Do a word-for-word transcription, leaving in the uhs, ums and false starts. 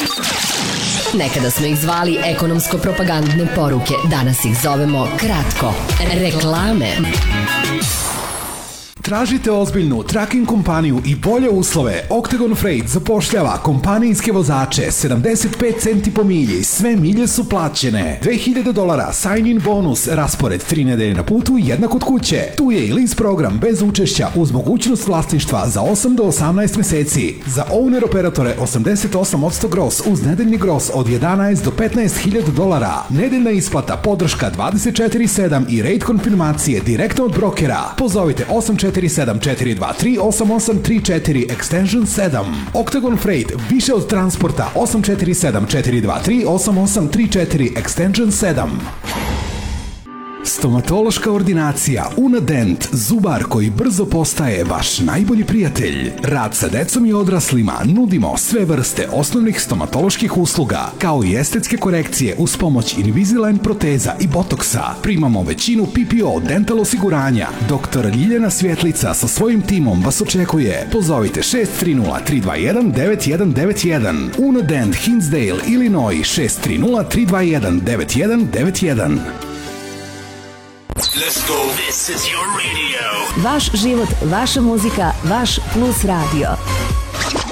Nekada smo ih zvali ekonomsko-propagandne poruke, danas ih zovemo kratko reklame. Tražite ozbiljnu tracking kompaniju i bolje uslove? Octagon Freight zapošljava kompanijske vozače, sedamdeset pet centi po milji, sve milje su plaćene. dve hiljade dolara sign-in bonus, raspored tri nedelje na putu, jednak od kuće. Tu je i lease program bez učešća uz mogućnost vlasništva za osam do osamnaest meseci. Za owner operatore osamdeset osam posto gross uz nedeljni gross od jedanaest do petnaest hiljada dolara. Nedeljna isplata, podrška dvadeset četiri sedam i rate konfirmacije direktno od brokera. Pozovite osam četiri sedam četiri dva tri osam osam tri četiri extension sedam. Octagon Freight, više od transporta, osam četiri sedam četiri dva tri osam osam tri četiri extension sedam. Stomatološka ordinacija Unadent, zubar koji brzo postaje vaš najbolji prijatelj. Rad sa decom i odraslima, nudimo sve vrste osnovnih stomatoloških usluga, kao i estetske korekcije uz pomoć Invisalign proteza i botoksa. Primamo većinu P P O dental osiguranja. Doktor Ljiljana Svjetlica sa svojim timom vas očekuje. Pozovite šest tri nula tri dva jedan devet jedan devet jedan. Unadent, Hinsdale, Illinois, šest tri nula tri dva jedan devet jedan devet jedan. Let's go. This is your radio. Vaš život, vaša muzika, vaš Plus radio.